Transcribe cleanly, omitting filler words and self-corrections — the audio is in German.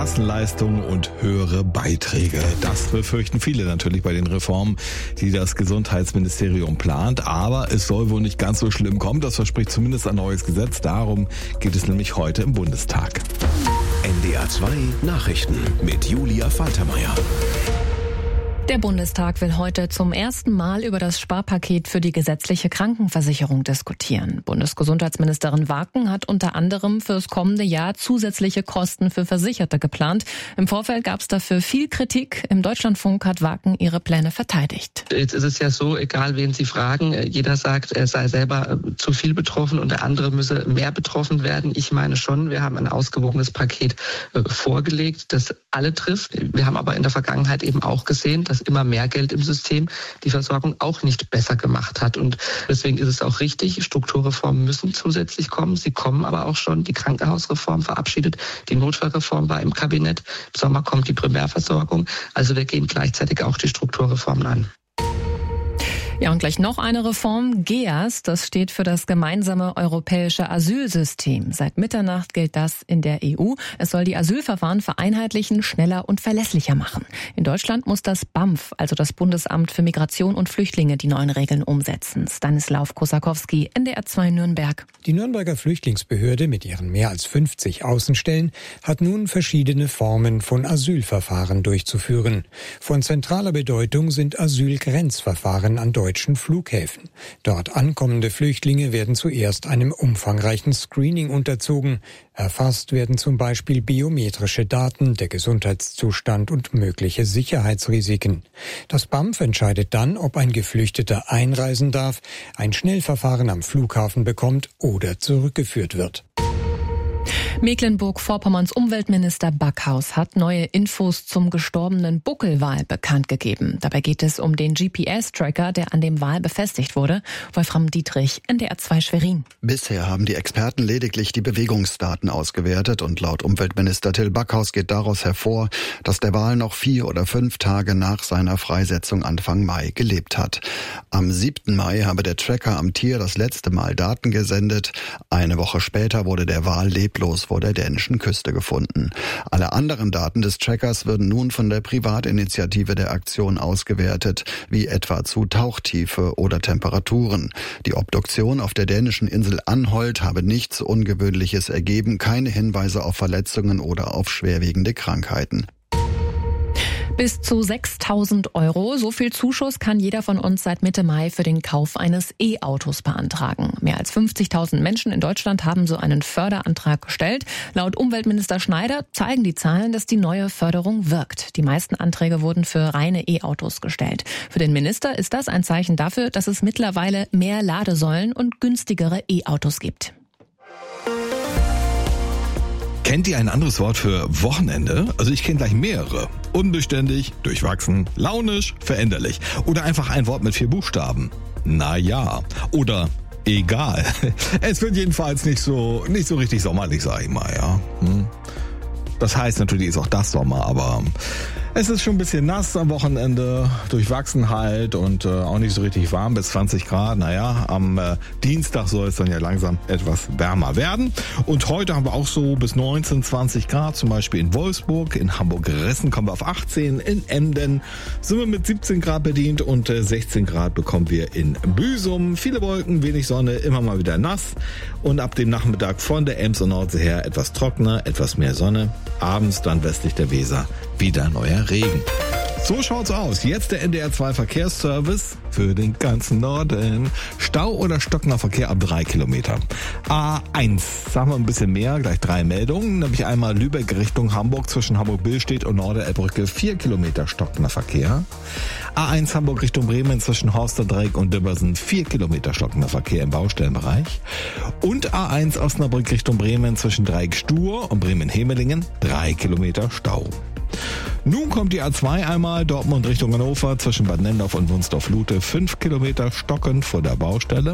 Kassenleistungen und höhere Beiträge. Das befürchten viele natürlich bei den Reformen, die das Gesundheitsministerium plant. Aber es soll wohl nicht ganz so schlimm kommen. Das verspricht zumindest ein neues Gesetz. Darum geht es nämlich heute im Bundestag. NDR 2 Nachrichten mit Julia Faltermeier. Der Bundestag will heute zum ersten Mal über das Sparpaket für die gesetzliche Krankenversicherung diskutieren. Bundesgesundheitsministerin Waken hat unter anderem fürs kommende Jahr zusätzliche Kosten für Versicherte geplant. Im Vorfeld gab es dafür viel Kritik. Im Deutschlandfunk hat Waken ihre Pläne verteidigt. Jetzt ist es ja so, egal wen Sie fragen, jeder sagt, er sei selber zu viel betroffen und der andere müsse mehr betroffen werden. Ich meine schon, wir haben ein ausgewogenes Paket vorgelegt, das alle trifft. Wir haben aber in der Vergangenheit eben auch gesehen, dass immer mehr Geld im System die Versorgung auch nicht besser gemacht hat. Und deswegen ist es auch richtig, Strukturreformen müssen zusätzlich kommen. Sie kommen aber auch schon. Die Krankenhausreform verabschiedet, die Notfallreform war im Kabinett. Im Sommer kommt die Primärversorgung. Also wir gehen gleichzeitig auch die Strukturreformen an. Ja, und gleich noch eine Reform. GEAS, das steht für das gemeinsame europäische Asylsystem. Seit Mitternacht gilt das in der EU. Es soll die Asylverfahren vereinheitlichen, schneller und verlässlicher machen. In Deutschland muss das BAMF, also das Bundesamt für Migration und Flüchtlinge, die neuen Regeln umsetzen. Stanislav Kosakowski, NDR 2 Nürnberg. Die Nürnberger Flüchtlingsbehörde mit ihren mehr als 50 Außenstellen hat nun verschiedene Formen von Asylverfahren durchzuführen. Von zentraler Bedeutung sind Asylgrenzverfahren an deutschen Flughäfen. Dort ankommende Flüchtlinge werden zuerst einem umfangreichen Screening unterzogen. Erfasst werden zum Beispiel biometrische Daten, der Gesundheitszustand und mögliche Sicherheitsrisiken. Das BAMF entscheidet dann, ob ein Geflüchteter einreisen darf, ein Schnellverfahren am Flughafen bekommt oder zurückgeführt wird. Mecklenburg-Vorpommerns Umweltminister Backhaus hat neue Infos zum gestorbenen Buckelwal bekannt gegeben. Dabei geht es um den GPS-Tracker, der an dem Wal befestigt wurde. Wolfram Dietrich, NDR 2 Schwerin. Bisher haben die Experten lediglich die Bewegungsdaten ausgewertet und laut Umweltminister Till Backhaus geht daraus hervor, dass der Wal noch 4 oder 5 Tage nach seiner Freisetzung Anfang Mai gelebt hat. Am 7. Mai habe der Tracker am Tier das letzte Mal Daten gesendet. Eine Woche später wurde der Wal leblos vor der dänischen Küste gefunden. Alle anderen Daten des Trackers würden nun von der Privatinitiative der Aktion ausgewertet, wie etwa zu Tauchtiefe oder Temperaturen. Die Obduktion auf der dänischen Insel Anholt habe nichts Ungewöhnliches ergeben, keine Hinweise auf Verletzungen oder auf schwerwiegende Krankheiten. Bis zu 6.000 €. So viel Zuschuss kann jeder von uns seit Mitte Mai für den Kauf eines E-Autos beantragen. Mehr als 50.000 Menschen in Deutschland haben so einen Förderantrag gestellt. Laut Umweltminister Schneider zeigen die Zahlen, dass die neue Förderung wirkt. Die meisten Anträge wurden für reine E-Autos gestellt. Für den Minister ist das ein Zeichen dafür, dass es mittlerweile mehr Ladesäulen und günstigere E-Autos gibt. Kennt ihr ein anderes Wort für Wochenende? Also ich kenne gleich mehrere. Unbeständig, durchwachsen, launisch, veränderlich. Oder einfach ein Wort mit 4 Buchstaben. Naja. Oder egal. Es wird jedenfalls nicht so richtig sommerlich, sag ich mal, ja. Das heißt natürlich ist auch das Sommer, aber es ist schon ein bisschen nass am Wochenende, durchwachsen halt und auch nicht so richtig warm, bis 20 Grad. Naja, am Dienstag soll es dann ja langsam etwas wärmer werden. Und heute haben wir auch so bis 19, 20 Grad, zum Beispiel in Wolfsburg, in Hamburg-Ressen kommen wir auf 18, in Emden sind wir mit 17 Grad bedient und 16 Grad bekommen wir in Büsum. Viele Wolken, wenig Sonne, immer mal wieder nass und ab dem Nachmittag von der Ems und Nordsee her etwas trockener, etwas mehr Sonne. Abends dann westlich der Weser wieder neuer Regen. So schaut's aus. Jetzt der NDR 2 Verkehrsservice für den ganzen Norden. Stau oder stockender Verkehr ab 3 Kilometer. A1, sagen wir ein bisschen mehr, gleich 3 Meldungen. Nämlich einmal Lübeck Richtung Hamburg zwischen Hamburg-Billstedt und Norderelbbrücke 4 Kilometer stockender Verkehr. A1 Hamburg Richtung Bremen zwischen Horsterdreieck und Dibbersen 4 Kilometer stockender Verkehr im Baustellenbereich. Und A1 Osnabrück Richtung Bremen zwischen Dreieck-Stur und Bremen-Hemelingen 3 Kilometer Stau. Nun kommt die A2 einmal Dortmund Richtung Hannover zwischen Bad Nendorf und Wunsdorf-Lute 5 Kilometer stockend vor der Baustelle.